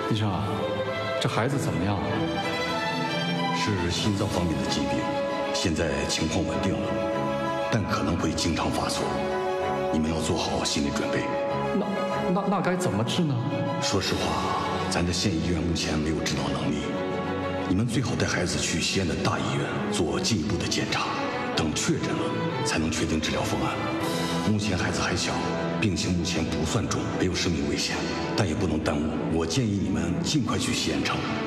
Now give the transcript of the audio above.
医生啊，这孩子怎么样？ 是心脏方面的疾病，现在情况稳定了，但可能会经常发作。你们要做好心理准备。 那该怎么治呢？ 说实话，咱的县医院目前没有指导能力。你们最好带孩子去西安的大医院做进一步的检查，等确诊了才能确定治疗方案。目前孩子还小，病情目前不算重，没有生命危险，但也不能耽误。我建议你们尽快去西安城。